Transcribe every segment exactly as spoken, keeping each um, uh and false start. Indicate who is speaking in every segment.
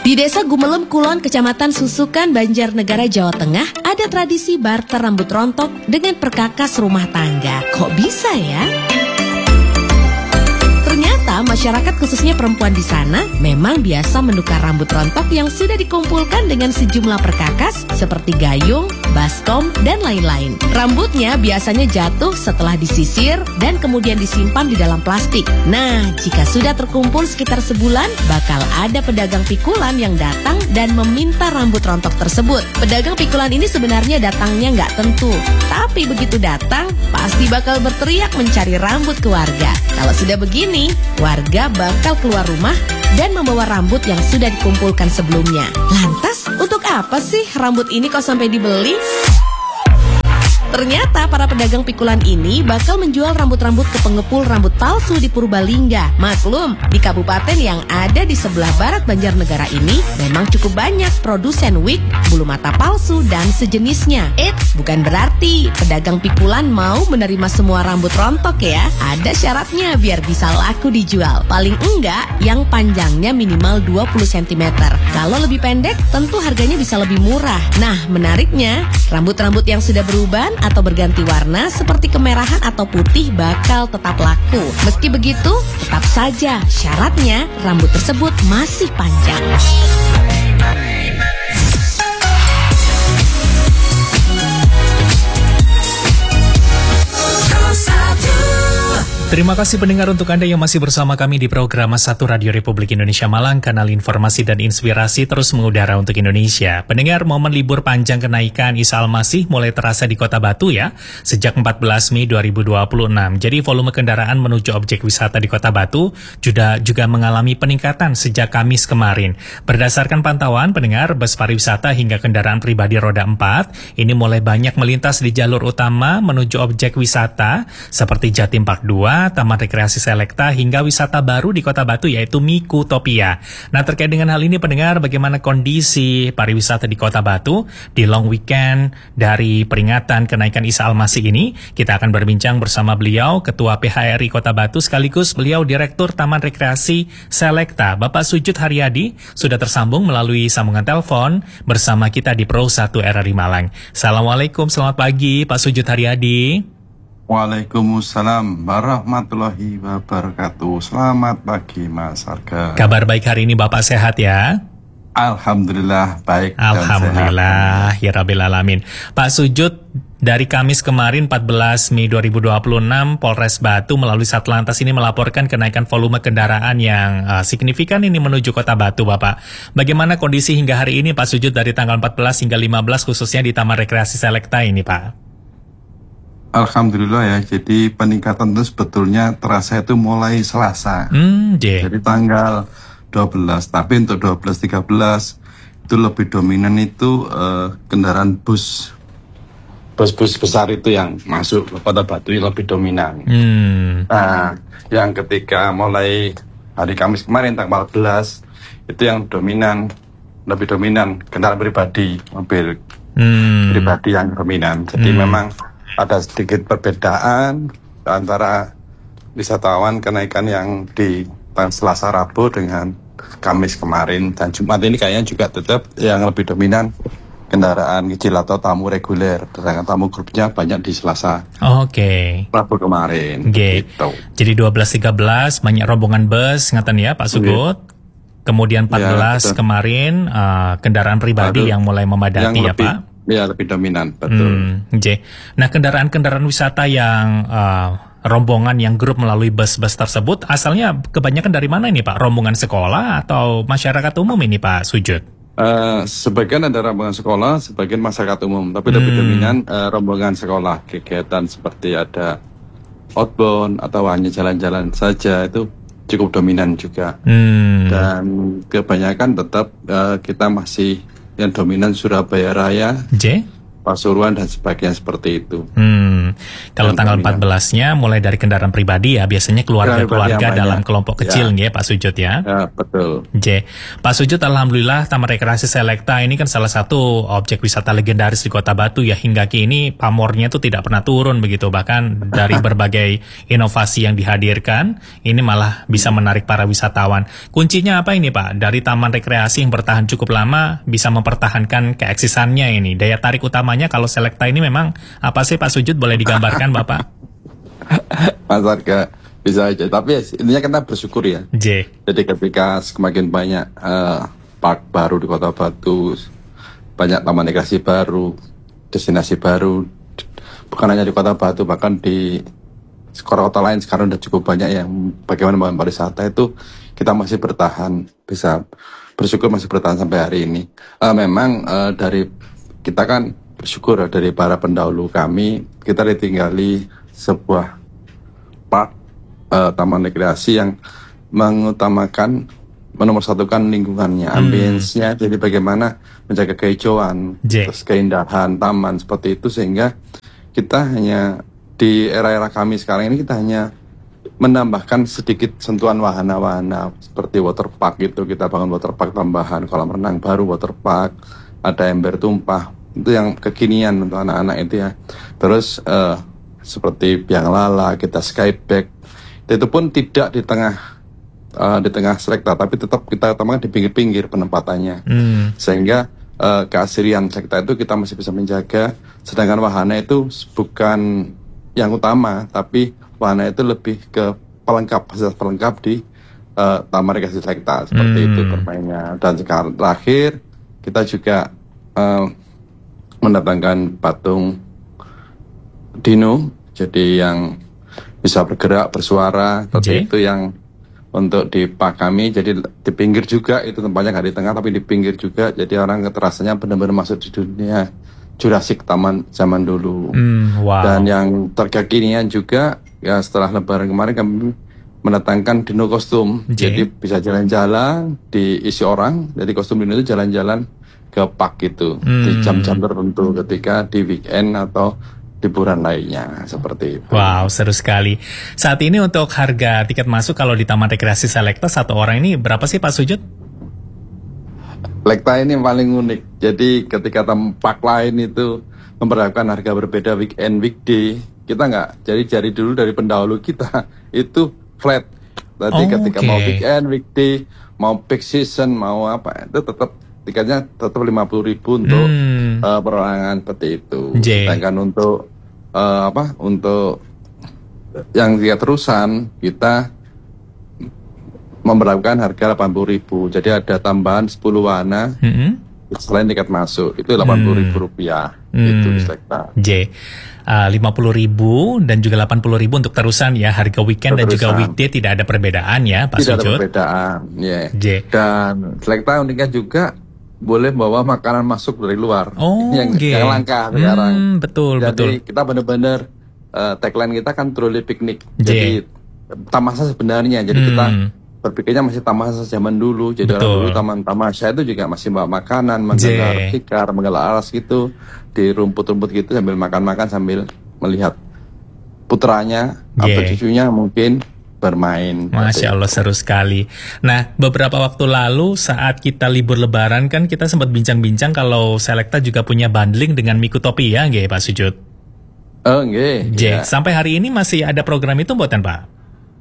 Speaker 1: Di Desa Gumelem Kulon, Kecamatan Susukan, Banjarnegara, Jawa Tengah, ada tradisi barter rambut rontok dengan perkakas rumah tangga. Kok bisa ya? Ternyata masyarakat khususnya perempuan di sana memang biasa menukar rambut rontok yang sudah dikumpulkan dengan sejumlah perkakas seperti gayung, baskom, dan lain-lain. Rambutnya biasanya jatuh setelah disisir dan kemudian disimpan di dalam plastik. Nah, jika sudah terkumpul sekitar sebulan, bakal ada pedagang pikulan yang datang dan meminta rambut rontok tersebut. Pedagang pikulan ini sebenarnya datangnya nggak tentu, tapi begitu datang, pasti bakal berteriak mencari rambut ke warga. Kalau sudah begini, warga bakal keluar rumah dan membawa rambut yang sudah dikumpulkan sebelumnya. Lantas, untuk apa sih rambut ini kok sampai dibeli? Ternyata para pedagang pikulan ini bakal menjual rambut-rambut ke pengepul rambut palsu di Purbalingga. Maklum, di kabupaten yang ada di sebelah barat Banjarnegara ini memang cukup banyak produsen wig, bulu mata palsu, dan sejenisnya. Eits, bukan berarti pedagang pikulan mau menerima semua rambut rontok ya. Ada syaratnya biar bisa laku dijual. Paling enggak yang panjangnya minimal dua puluh sentimeter. Kalau lebih pendek, tentu harganya bisa lebih murah. Nah, menariknya, rambut-rambut yang sudah beruban atau berganti warna seperti kemerahan atau putih bakal tetap laku. Meski begitu, tetap saja syaratnya rambut tersebut masih panjang.
Speaker 2: Terima kasih pendengar untuk Anda yang masih bersama kami di program satu Radio Republik Indonesia Malang, kanal informasi dan inspirasi terus mengudara untuk Indonesia. Pendengar, momen libur panjang kenaikan Isa Al-Masih mulai terasa di Kota Batu ya, sejak empat belas Mei dua ribu dua puluh enam. Jadi volume kendaraan menuju objek wisata di Kota Batu juga, juga mengalami peningkatan sejak Kamis kemarin. Berdasarkan pantauan pendengar, bus pariwisata hingga kendaraan pribadi roda empat ini mulai banyak melintas di jalur utama menuju objek wisata seperti Jatim Park dua, Taman Rekreasi Selekta, hingga wisata baru di Kota Batu yaitu Mikutopia. Nah, terkait dengan hal ini pendengar, bagaimana kondisi pariwisata di Kota Batu di long weekend dari peringatan kenaikan Isa Al-Masih ini? Kita akan berbincang bersama beliau, Ketua P H R I Kota Batu sekaligus beliau Direktur Taman Rekreasi Selekta, Bapak Sujud Haryadi, sudah tersambung melalui sambungan telepon bersama kita di Pro satu R R I Malang. Assalamualaikum, selamat pagi Pak Sujud Haryadi.
Speaker 3: Waalaikumsalam warahmatullahi wabarakatuh. Selamat pagi Mas Arga.
Speaker 2: Kabar baik hari ini Bapak, sehat ya?
Speaker 3: Alhamdulillah baik.
Speaker 2: Alhamdulillah ya Rabbil Alamin. Pak Sujud, dari Kamis kemarin empat belas Mei dua ribu dua puluh enam, Polres Batu melalui Satlantas ini melaporkan kenaikan volume kendaraan yang uh, signifikan ini menuju Kota Batu, Bapak. Bagaimana kondisi hingga hari ini Pak Sujud dari tanggal empat belas hingga lima belas khususnya di Taman Rekreasi Selekta ini, Pak?
Speaker 3: Alhamdulillah ya, jadi peningkatan itu sebetulnya terasa itu mulai Selasa.
Speaker 2: Hmm,
Speaker 3: jadi tanggal dua belas, tapi untuk dua belas tiga belas itu lebih dominan itu uh, kendaraan bus. Bus-bus besar itu yang masuk ke Kota Batu lebih dominan.
Speaker 2: Hmm.
Speaker 3: Nah, yang ketika mulai hari Kamis kemarin tanggal empat belas itu yang dominan, lebih dominan kendaraan pribadi, mobil hmm. pribadi yang dominan. Jadi hmm. memang ada sedikit perbedaan antara wisatawan kenaikan yang di Selasa Rabu dengan Kamis kemarin, dan Jumat ini kayaknya juga tetap yang lebih dominan kendaraan kecil atau tamu reguler, sedangkan tamu grupnya banyak di Selasa.
Speaker 2: Oke. Okay.
Speaker 3: Rabu kemarin.
Speaker 2: Okay. Gitu. Jadi dua belas tiga belas banyak rombongan bus, ngatan ya Pak Sugut. Okay. Kemudian empat belas ya, kemarin uh, kendaraan pribadi Aduh, yang mulai memadati yang ya lebih, Pak.
Speaker 3: Ya, lebih dominan, betul.
Speaker 2: Hmm, okay. Nah, kendaraan-kendaraan wisata yang uh, rombongan yang grup melalui bus-bus tersebut asalnya kebanyakan dari mana ini Pak? Rombongan sekolah atau masyarakat umum ini Pak Sujud?
Speaker 3: Uh, sebagian ada rombongan sekolah, sebagian masyarakat umum, tapi lebih hmm. dominan uh, rombongan sekolah. Kegiatan seperti ada outbound atau hanya jalan-jalan saja itu cukup dominan juga. Hmm. Dan kebanyakan tetap uh, kita masih yang dominan Surabaya Raya, J? Pasuruan dan sebagainya seperti itu.
Speaker 2: Hmm. Hmm. Kalau tanggal empat belasnya mulai dari kendaraan pribadi ya, biasanya keluarga-keluarga dalam kelompok kecil ya, Pak Sujud ya.
Speaker 3: Ya, betul.
Speaker 2: J. Pak Sujud, alhamdulillah Taman Rekreasi Selekta ini kan salah satu objek wisata legendaris di Kota Batu ya, hingga kini pamornya itu tidak pernah turun begitu, bahkan dari berbagai inovasi yang dihadirkan ini malah bisa menarik para wisatawan. Kuncinya apa ini Pak? Dari taman rekreasi yang bertahan cukup lama bisa mempertahankan keeksisannya ini. Daya tarik utamanya kalau Selekta ini memang apa sih Pak Sujud, boleh digambarkan Bapak?
Speaker 3: Mas Arga, bisa aja. Tapi intinya kita bersyukur ya.
Speaker 2: J.
Speaker 3: Jadi ketika semakin banyak uh, park baru di Kota Batu, banyak taman rekreasi baru, destinasi baru, bukan hanya di Kota Batu, bahkan di kota-kota lain sekarang udah cukup banyak yang bagaimana membangun pariwisata itu, kita masih bertahan, bisa bersyukur masih bertahan sampai hari ini. Uh, memang uh, dari kita kan bersyukur dari para pendahulu kami, kita ditinggali sebuah park uh, taman rekreasi yang mengutamakan, menomorsatukan lingkungannya, hmm. ambience-nya, jadi bagaimana menjaga kehijauan,
Speaker 2: J.
Speaker 3: terus keindahan taman seperti itu, sehingga kita hanya di era-era kami sekarang ini kita hanya menambahkan sedikit sentuhan wahana-wahana seperti waterpark itu, kita bangun waterpark tambahan, kolam renang baru waterpark, ada ember tumpah. Itu yang kekinian untuk anak-anak itu ya. Terus uh, seperti biang lala, kita skyback, itu pun tidak di tengah uh, di tengah Selekta, tapi tetap kita utamakan di pinggir-pinggir penempatannya, hmm. sehingga uh, keasrian Selekta itu kita masih bisa menjaga. Sedangkan wahana itu bukan yang utama, tapi wahana itu lebih ke pelengkap, fasilitas pelengkap di uh, Taman Rekreasi Selekta seperti hmm. itu permainnya. Dan sekarang terakhir kita juga uh, mendatangkan patung dino, jadi yang bisa bergerak, bersuara, tapi itu yang untuk di park kami, jadi di pinggir juga, itu tempatnya nggak di tengah tapi di pinggir juga, jadi orang terasanya benar-benar masuk di dunia Jurassic taman zaman dulu.
Speaker 2: Mm, wow.
Speaker 3: Dan yang terkekinian juga ya, setelah lebaran kemarin kami mendatangkan dino kostum,
Speaker 2: J.
Speaker 3: jadi bisa jalan-jalan diisi orang, jadi kostum dino itu jalan-jalan ke park itu hmm. di jam-jam tertentu ketika di weekend atau liburan lainnya, seperti itu.
Speaker 2: Wow, seru sekali. Saat ini untuk harga tiket masuk kalau di Taman Rekreasi Selekta satu orang ini berapa sih Pak Sujud?
Speaker 3: Selekta ini paling unik. Jadi ketika tempat lain itu memperlakukan harga berbeda weekend, weekday, kita nggak. Jadi dari dulu dari pendahulu kita itu flat. Jadi oh, ketika okay. mau weekend, weekday, mau peak season, mau apa, itu tetap tiketnya tetap lima puluh ribu untuk hmm. uh, perorangan seperti itu. J. Sedangkan untuk uh, apa? Untuk yang tiket terusan kita memperlakukan harga delapan puluh ribu. Jadi ada tambahan sepuluh wahana hmm. selain tiket masuk. Itu delapan puluh ribu rupiah. Hmm. Itu di Selekta.
Speaker 2: J. Uh, lima puluh ribu dan juga delapan puluh ribu untuk terusan ya. Harga weekend terusan. Dan juga weekday tidak ada perbedaan ya Pak
Speaker 3: Sujud. Tidak ada perbedaan. Yeah. J. Dan Selekta uniknya juga boleh bawa makanan masuk dari luar.
Speaker 2: Oh,
Speaker 3: yang,
Speaker 2: okay.
Speaker 3: yang langka sekarang.
Speaker 2: Hmm, betul,
Speaker 3: Jadi
Speaker 2: betul.
Speaker 3: kita benar-benar uh, tagline kita kan truly piknik.
Speaker 2: J.
Speaker 3: Jadi tamasya sebenarnya. Jadi hmm. kita berpikirnya masih tamasya zaman dulu. Jadi orang dulu taman tamasya itu juga masih bawa makanan, menggelar tikar, menggelar alas gitu di rumput-rumput gitu sambil makan-makan sambil melihat putranya J. atau cucunya mungkin bermain.
Speaker 2: Masya Allah, seru sekali. Nah, beberapa waktu lalu saat kita libur lebaran kan kita sempat bincang-bincang kalau Selekta juga punya bundling dengan Mikutopia, nggih Pak Sujud?
Speaker 3: Oh, nggih.
Speaker 2: J. Ya. Sampai hari ini masih ada program itu buatan Pak?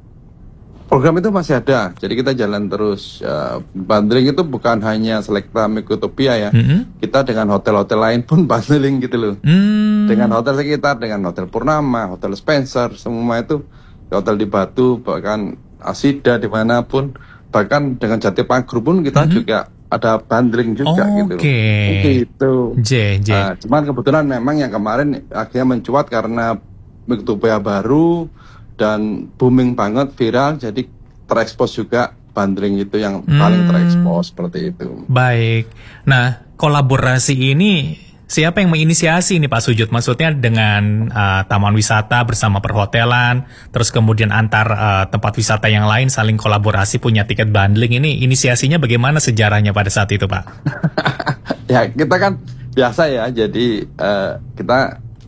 Speaker 3: Program itu masih ada, jadi kita jalan terus. Uh, bundling itu bukan hanya Selekta Mikutopia ya, mm-hmm. kita dengan hotel-hotel lain pun bundling gitu loh. Mm. Dengan hotel sekitar, dengan hotel Purnama, hotel Spencer, semua itu. Hotel di Batu, bahkan Asida dimanapun, bahkan dengan Jatipang Group pun kita mm-hmm. juga ada bundling juga oh, gitu. Oke. Okay. Gitu.
Speaker 2: J, J.
Speaker 3: Nah, cuman kebetulan memang yang kemarin akhirnya mencuat karena Mikutopia baru dan booming banget, viral, jadi terekspos juga bundling itu yang hmm. paling terekspos seperti itu.
Speaker 2: Baik. Nah, kolaborasi ini siapa yang menginisiasi nih Pak Sujud? Maksudnya dengan uh, taman wisata bersama perhotelan, terus kemudian antar uh, tempat wisata yang lain saling kolaborasi punya tiket bundling ini, inisiasinya bagaimana sejarahnya pada saat itu Pak?
Speaker 3: Ya kita kan biasa ya, jadi uh, kita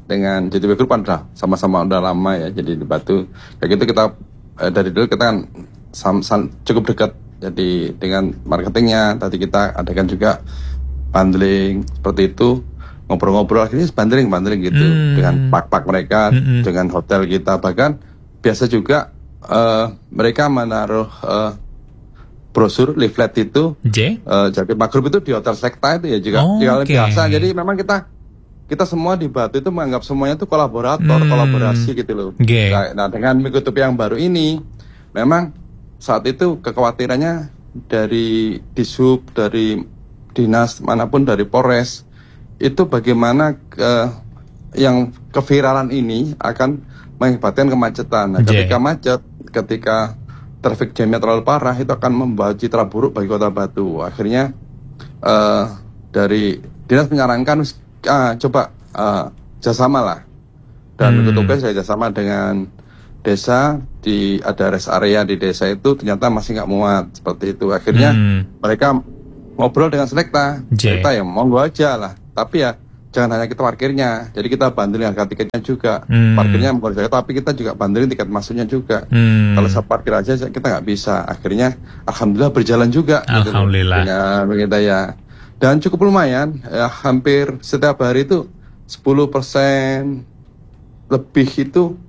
Speaker 3: dengan J T B Group kan udah sama-sama udah lama ya, jadi di Batu kayak gitu kita eh, dari dulu kita kan sam, sam, cukup dekat, jadi dengan marketingnya tadi kita adakan juga bundling seperti itu, ngobrol-ngobrol akhirnya bundling bundling gitu hmm. dengan pak-pak mereka, hmm. dengan hotel kita, bahkan biasa juga uh, mereka menaruh uh, brosur leaflet itu uh, jadi Group itu di hotel Sekta itu ya juga oh, juga okay. biasa, jadi memang kita kita semua di Batu itu menganggap semuanya itu kolaborator, hmm. kolaborasi gitu loh. Okay. Nah, nah dengan Mikutup yang baru ini memang saat itu kekhawatirannya dari Dishub, dari dinas manapun, dari Polres, itu bagaimana ke, yang keviralan ini akan mengakibatkan kemacetan. Nah, ketika yeah. macet, ketika traffic jamnya terlalu parah, itu akan membawa citra buruk bagi Kota Batu. Akhirnya uh, dari dinas menyarankan uh, coba uh, jasama lah, dan hmm. Mikutup saya jasama dengan desa, di ada rest area di desa itu ternyata masih nggak muat seperti itu. Akhirnya hmm. mereka ngobrol dengan Selekta, Selekta ya monggo aja lah, tapi ya jangan hanya kita parkirnya, jadi kita bandelin harga tiketnya juga, hmm. parkirnya monggo aja, tapi kita juga bandelin tiket masuknya juga. Hmm. Kalau saya parkir aja kita nggak bisa. Akhirnya alhamdulillah berjalan juga.
Speaker 2: Alhamdulillah.
Speaker 3: Gitu, dengan begitu ya, dan cukup lumayan, ya, hampir setiap hari itu sepuluh persen lebih itu,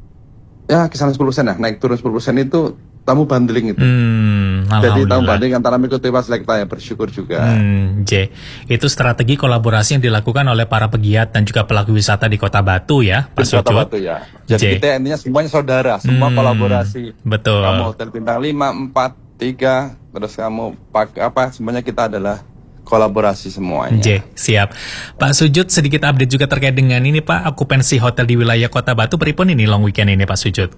Speaker 3: ya kisaran sepuluh persen lah, naik turun sepuluh persen itu tamu bundling itu. Hmm, jadi tamu bundling antara Mikutup Selekta ya, bersyukur juga.
Speaker 2: Hmm, J. Itu strategi kolaborasi yang dilakukan oleh para pegiat dan juga pelaku wisata di Kota Batu ya, Pak Sujud.
Speaker 3: Kota Batu ya. Jadi J. kita intinya semuanya saudara, semua hmm, kolaborasi.
Speaker 2: Betul.
Speaker 3: Kamu hotel bintang lima, empat, tiga, terus kamu pak apa, semuanya kita adalah kolaborasi semuanya.
Speaker 2: J, siap. Pak Sujud, sedikit update juga terkait dengan ini Pak, okupansi hotel di wilayah Kota Batu pripun ini long weekend ini Pak Sujud?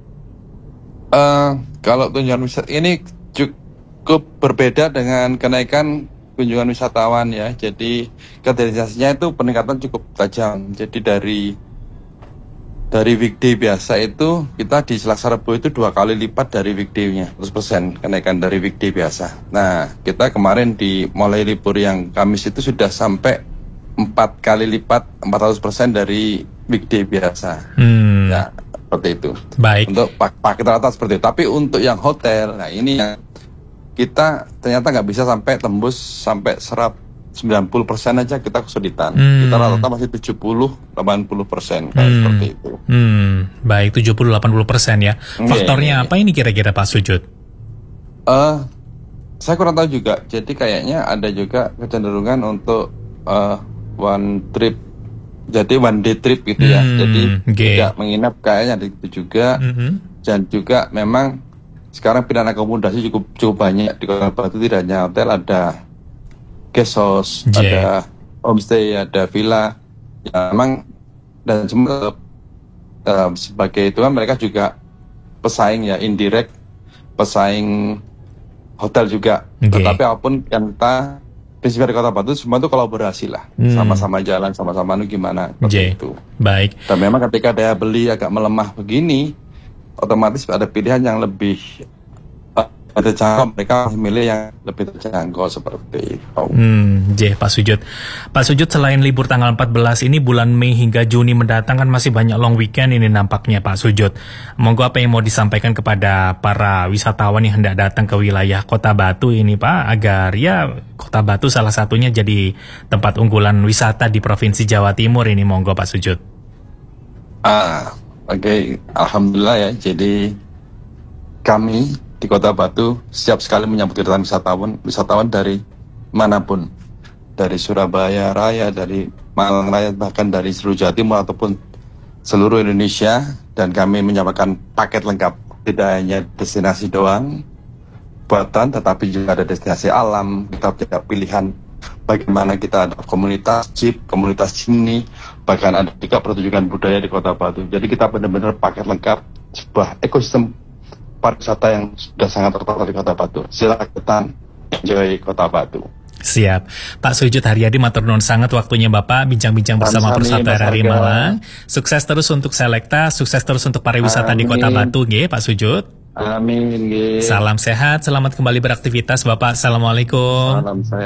Speaker 3: Uh, kalau kunjungan wisata ini cukup berbeda dengan kenaikan kunjungan wisatawan ya. Jadi kaderisasinya itu peningkatan cukup tajam. Jadi dari dari weekday biasa itu kita di Selasa Rebo itu dua kali lipat dari weekday-nya, seratus persen kenaikan dari weekday biasa. Nah, kita kemarin di mulai libur yang Kamis itu sudah sampai empat kali lipat, empat ratus persen dari weekday biasa. Hmm. Ya, seperti itu.
Speaker 2: Baik.
Speaker 3: Untuk paket rata seperti itu. Tapi untuk yang hotel, nah ini yang kita ternyata nggak bisa sampai tembus sampai serap sembilan puluh persen aja, kita kesulitan. Hmm. Kita rata-rata masih tujuh puluh sampai delapan puluh persen kayak hmm. seperti itu.
Speaker 2: Hmm. Baik, tujuh puluh sampai delapan puluh persen ya. Faktornya yeah, yeah, apa ini kira-kira Pak Sujud?
Speaker 3: Uh, saya kurang tahu juga. Jadi kayaknya ada juga kecenderungan untuk uh, one trip, jadi one day trip gitu ya. Hmm, jadi okay. tidak menginap kayaknya itu juga. Mm-hmm. Dan juga memang sekarang pilihan akomodasi cukup cukup banyak di Kota Batu, tidak hanya hotel, ada guest house, yeah. ada homestay, ada villa. Ya memang, dan semua uh, sebagai itu kan mereka juga pesaing ya, indirect pesaing hotel juga. Okay. Tetapi apapun yang kita prinsip dari Kota Batu semua itu kolaborasi lah, hmm. sama-sama jalan, sama-sama nu gimana seperti itu.
Speaker 2: Baik.
Speaker 3: Dan memang ketika daya beli agak melemah begini, otomatis ada pilihan yang lebih uh, terjangkau, mereka memilih yang lebih terjangkau seperti itu.
Speaker 2: Hmm, J, Pak Sujud. Pak Sujud, selain libur tanggal empat belas ini, bulan Mei hingga Juni mendatang kan masih banyak long weekend ini nampaknya Pak Sujud. Monggo apa yang mau disampaikan kepada para wisatawan yang hendak datang ke wilayah Kota Batu ini Pak, agar ya Kota Batu salah satunya jadi tempat unggulan wisata di Provinsi Jawa Timur ini, monggo Pak Sujud.
Speaker 3: Ah, oke, okay. Alhamdulillah ya. Jadi kami di Kota Batu siap sekali menyambut kedatangan wisatawan, wisatawan dari manapun, dari Surabaya Raya, dari Malang Raya, bahkan dari seluruh Jawa Timur ataupun seluruh Indonesia. Dan kami menyampaikan paket lengkap, tidak hanya destinasi doang buatan, tetapi juga ada destinasi alam. Kita punya pilihan bagaimana kita ada komunitas jeep, komunitas sini, bahkan ada juga pertunjukan budaya di Kota Batu. Jadi kita benar-benar paket lengkap, sebuah ekosistem pariwisata yang sudah sangat tertata di Kota Batu. Silakan enjoy Kota Batu.
Speaker 2: Siap. Pak Sujud Haryadi, matur nuwun sangat waktunya Bapak bincang-bincang bersama Persada R R I Malang. Sukses terus untuk Selekta, sukses terus untuk pariwisata Amin. Di Kota Batu, nggih Pak Sujud.
Speaker 3: Amin. Nggih.
Speaker 2: Salam sehat, selamat kembali beraktivitas Bapak. Assalamualaikum.
Speaker 3: Salam sehat.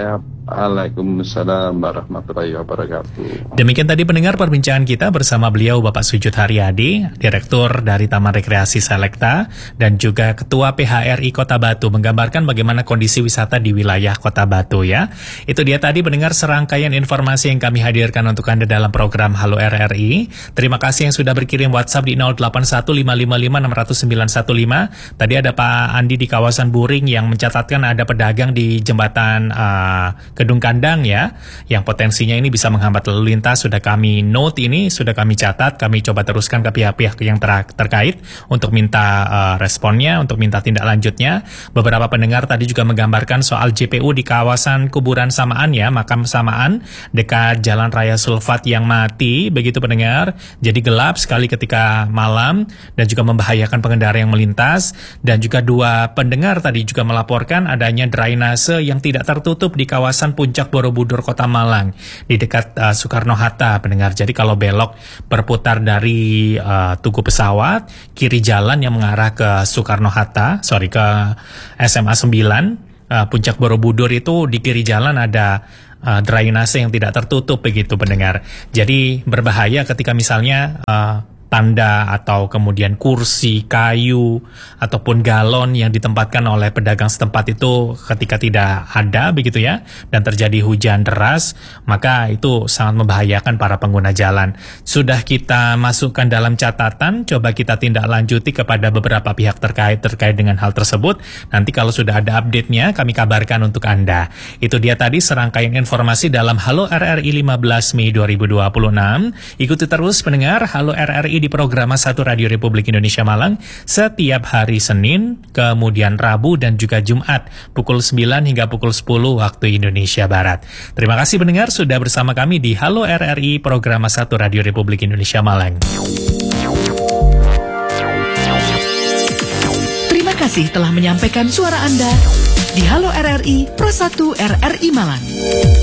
Speaker 3: Waalaikumsalam warahmatullahi wabarakatuh.
Speaker 2: Demikian tadi pendengar perbincangan kita bersama beliau Bapak Sujud Haryadi, Direktur dari Taman Rekreasi Selekta dan juga Ketua P H R I Kota Batu, menggambarkan bagaimana kondisi wisata di wilayah Kota Batu ya. Itu dia tadi pendengar serangkaian informasi yang kami hadirkan untuk Anda dalam program Halo R R I. Terima kasih yang sudah berkirim WhatsApp di nol delapan satu lima lima lima enam nol sembilan satu lima. Tadi ada Pak Andi di kawasan Buring yang mencatatkan ada pedagang di jembatan uh, Kedung Kandang ya, yang potensinya ini bisa menghambat lalu lintas. Sudah kami note ini, sudah kami catat, kami coba teruskan ke pihak-pihak yang ter- terkait untuk minta uh, responnya, untuk minta tindak lanjutnya. Beberapa pendengar tadi juga menggambarkan soal J P U di kawasan kuburan Samaan ya, makam Samaan dekat Jalan Raya Sulfat yang mati, begitu pendengar. Jadi gelap sekali ketika malam dan juga membahayakan pengendara yang melintas. Dan juga dua pendengar tadi juga melaporkan adanya drainase yang tidak tertutup di kawasan Puncak Borobudur Kota Malang di dekat uh, Soekarno-Hatta pendengar. Jadi kalau belok berputar dari uh, Tugu Pesawat, kiri jalan yang mengarah ke Soekarno-Hatta, sorry ke S M A sembilan, uh, Puncak Borobudur itu di kiri jalan ada uh, drainase yang tidak tertutup begitu pendengar. Jadi berbahaya ketika misalnya uh, tanda atau kemudian kursi, kayu, ataupun galon yang ditempatkan oleh pedagang setempat itu ketika tidak ada begitu ya, dan terjadi hujan deras, maka itu sangat membahayakan para pengguna jalan. Sudah kita masukkan dalam catatan, coba kita tindak lanjuti kepada beberapa pihak terkait terkait dengan hal tersebut. Nanti kalau sudah ada update-nya, kami kabarkan untuk Anda. Itu dia tadi serangkaian informasi dalam Halo R R I lima belas Mei dua ribu dua puluh enam. Ikuti terus pendengar Halo R R I di program satu Radio Republik Indonesia Malang setiap hari Senin, kemudian Rabu dan juga Jumat pukul sembilan hingga pukul sepuluh waktu Indonesia Barat. Terima kasih pendengar sudah bersama kami di Halo R R I program satu Radio Republik Indonesia Malang.
Speaker 4: Terima kasih telah menyampaikan suara Anda di Halo R R I Pro satu R R I Malang.